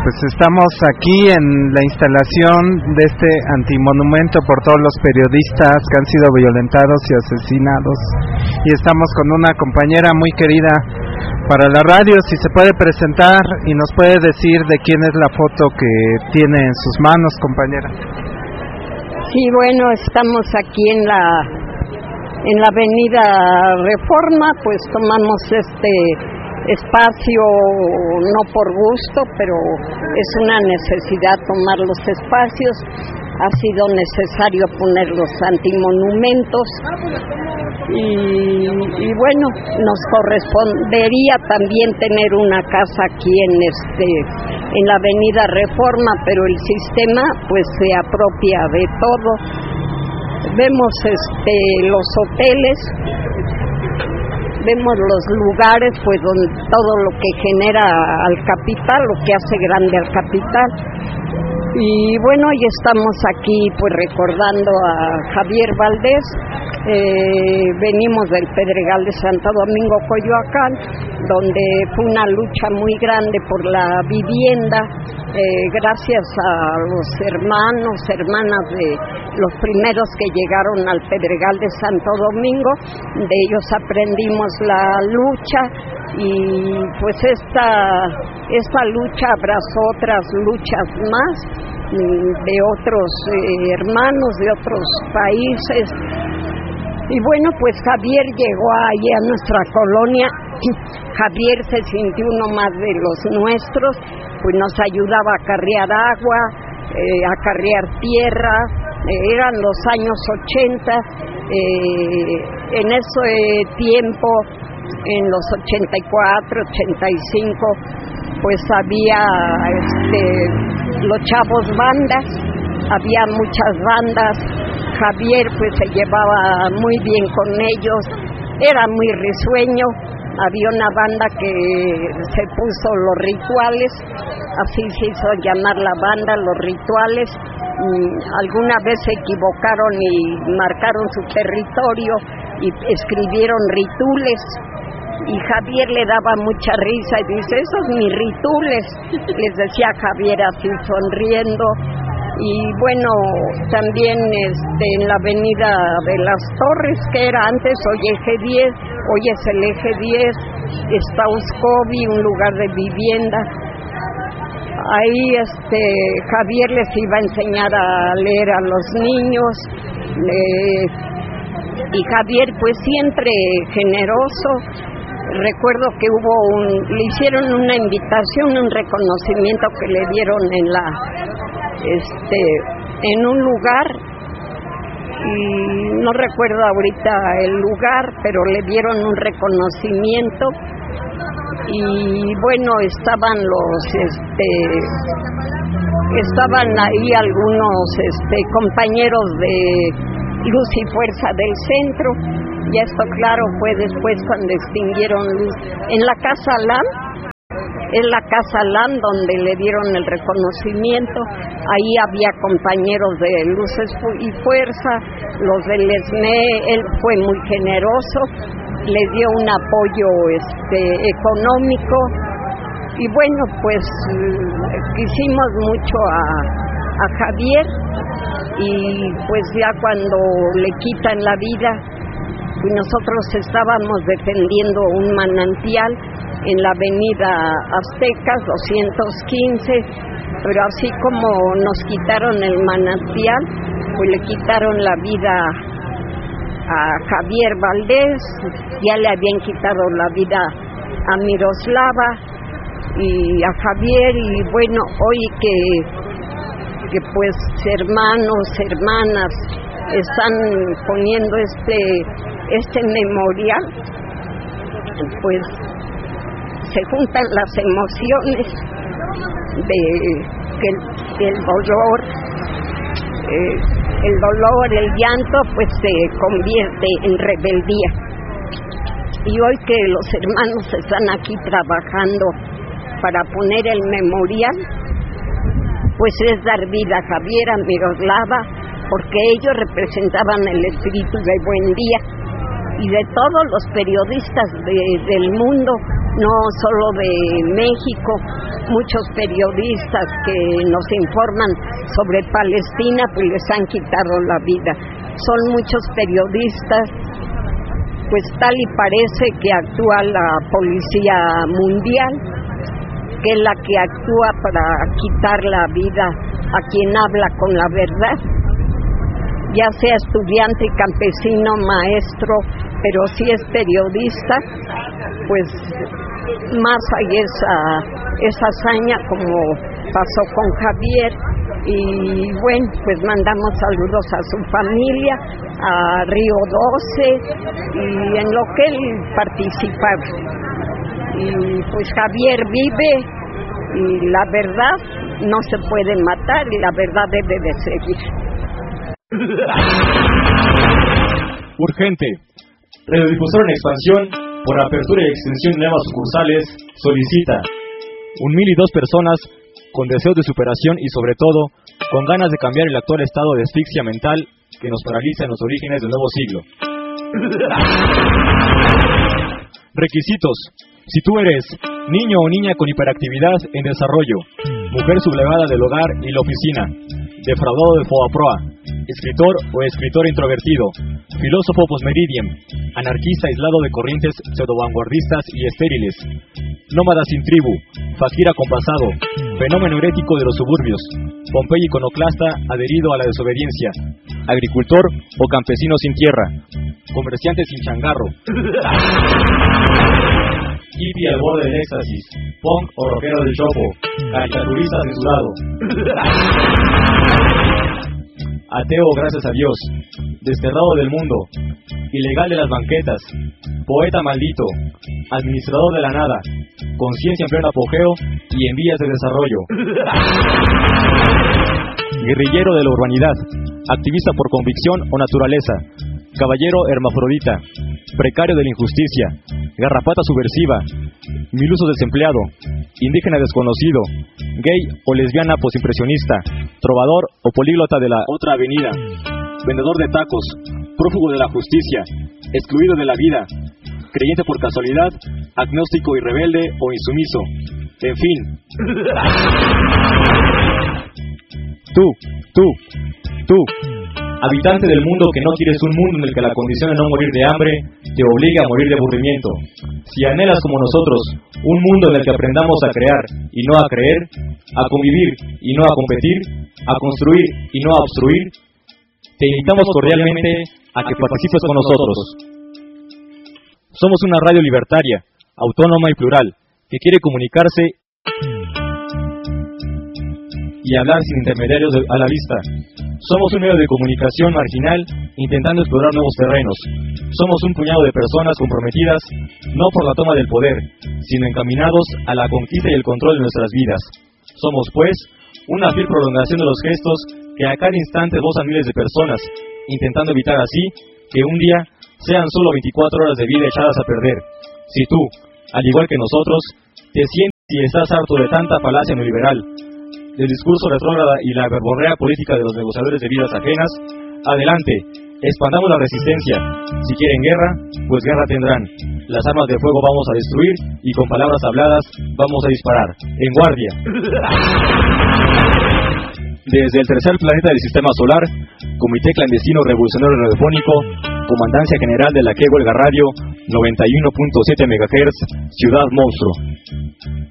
Pues estamos aquí en la instalación de este antimonumento por todos los periodistas que han sido violentados y asesinados, y estamos con una compañera muy querida para la radio. Si se puede presentar y nos puede decir de quién es la foto que tiene en sus manos, compañera. Sí, bueno, estamos aquí en la avenida Reforma, pues tomamos este espacio no por gusto, pero es una necesidad tomar los espacios. Ha sido necesario poner los antimonumentos y bueno, nos correspondería también tener una casa aquí en la avenida Reforma, pero el sistema pues se apropia de todo. Vemos los hoteles, vemos los lugares pues donde todo lo que genera al capital, lo que hace grande al capital. Y bueno, hoy estamos aquí pues recordando a Javier Valdés. Venimos del Pedregal de Santo Domingo, Coyoacán, donde fue una lucha muy grande por la vivienda, gracias a los hermanas de los primeros que llegaron al Pedregal de Santo Domingo. De ellos aprendimos la lucha y pues esta lucha abrazó otras luchas más de otros hermanos de otros países. Y bueno, pues Javier llegó ahí a nuestra colonia. Javier se sintió uno más de los nuestros, pues nos ayudaba a carrear agua, a carrear tierra. Eran los años 80, en ese tiempo, en los 84, 85, pues había los chavos bandas, había muchas bandas. Javier pues se llevaba muy bien con ellos, era muy risueño. Había una banda que se puso Los Rituales, así se hizo llamar la banda, Los Rituales. Alguna vez se equivocaron y marcaron su territorio y escribieron Ritules, y Javier le daba mucha risa y dice: esos mis Ritules, les decía Javier así sonriendo. Y bueno, también en la avenida de las Torres, que era antes hoy eje 10, hoy es el eje 10, está Uscovi, un lugar de vivienda. Ahí Javier les iba a enseñar a leer a los niños, y Javier pues siempre generoso. Recuerdo que le hicieron una invitación, un reconocimiento que le dieron en un lugar, y no recuerdo ahorita el lugar, pero le dieron un reconocimiento. Y bueno, estaban ahí algunos compañeros de Luz y Fuerza del Centro. Y esto, claro, fue después cuando extinguieron Luz. En la Casa LAM, es la Casa LAM donde le dieron el reconocimiento. Ahí había compañeros de Luces y Fuerza, los del ESME. Él fue muy generoso, le dio un apoyo económico. Y bueno, pues quisimos mucho a Javier, y pues ya cuando le quitan la vida, pues nosotros estábamos defendiendo un manantial en la avenida Aztecas 215, pero así como nos quitaron el manantial, pues le quitaron la vida a Javier Valdés, ya le habían quitado la vida a Miroslava y a Javier. Y bueno, hoy que pues hermanos, hermanas están poniendo este memorial, pues se juntan las emociones del dolor, el llanto pues se convierte en rebeldía. Y hoy que los hermanos están aquí trabajando para poner el memorial, pues es dar vida a Javier, a Miroslava, porque ellos representaban el espíritu de Buen Día, y de todos los periodistas del mundo no solo de México, muchos periodistas que nos informan sobre Palestina, pues les han quitado la vida. Son muchos periodistas, pues tal y parece que actúa la Policía Mundial, que es la que actúa para quitar la vida a quien habla con la verdad, ya sea estudiante, campesino, maestro, pero si es periodista, pues más hay esa hazaña como pasó con Javier. Y bueno, pues mandamos saludos a su familia, a Río 12 y en lo que él participaba. Y pues Javier vive y la verdad no se puede matar y la verdad debe de seguir. Urgente. Radiodifusora en expansión, por apertura y extensión de nuevas sucursales, solicita 1,002 personas con deseos de superación y sobre todo, con ganas de cambiar el actual estado de asfixia mental que nos paraliza en los orígenes del nuevo siglo. Requisitos. Si tú eres niño o niña con hiperactividad en desarrollo, mujer sublevada del hogar y la oficina, defraudado de FOAPROA, escritor o escritor introvertido, filósofo postmeridiem, anarquista aislado de corrientes pseudo-vanguardistas y estériles, nómada sin tribu, fakir acompasado, fenómeno herético de los suburbios, Pompeyo iconoclasta adherido a la desobediencia, agricultor o campesino sin tierra, comerciante sin changarro, hippie al borde del éxtasis, punk o rockero del chopo, caricaturista censurado, ateo gracias a Dios, desterrado del mundo, ilegal de las banquetas, poeta maldito, administrador de la nada, conciencia en pleno apogeo y en vías de desarrollo, guerrillero de la urbanidad, activista por convicción o naturaleza, caballero hermafrodita, precario de la injusticia, garrapata subversiva, miluso desempleado, indígena desconocido, gay o lesbiana posimpresionista, trovador o políglota de la otra avenida, vendedor de tacos, prófugo de la justicia, excluido de la vida, creyente por casualidad, agnóstico y rebelde o insumiso, en fin. Tú, habitante del mundo que no quieres un mundo en el que la condición de no morir de hambre te obligue a morir de aburrimiento. Si anhelas como nosotros un mundo en el que aprendamos a crear y no a creer, a convivir y no a competir, a construir y no a obstruir, te invitamos cordialmente a que participes con nosotros. Somos una radio libertaria, autónoma y plural, que quiere comunicarse y hablar sin intermediarios a la vista. Somos un medio de comunicación marginal intentando explorar nuevos terrenos. Somos un puñado de personas comprometidas no por la toma del poder, sino encaminados a la conquista y el control de nuestras vidas. Somos, pues, una fiel prolongación de los gestos que a cada instante gozan miles de personas, intentando evitar así que un día sean solo 24 horas de vida echadas a perder. Si tú, al igual que nosotros, te sientes y estás harto de tanta falacia neoliberal, del discurso retrógrada y la verborrea política de los negociadores de vidas ajenas, adelante, expandamos la resistencia. Si quieren guerra, pues guerra tendrán. Las armas de fuego vamos a destruir y con palabras habladas vamos a disparar. En guardia. Desde el tercer planeta del sistema solar, Comité Clandestino Revolucionario Radiofónico, Comandancia General de la que huelga radio, 91.7 MHz, Ciudad Monstruo.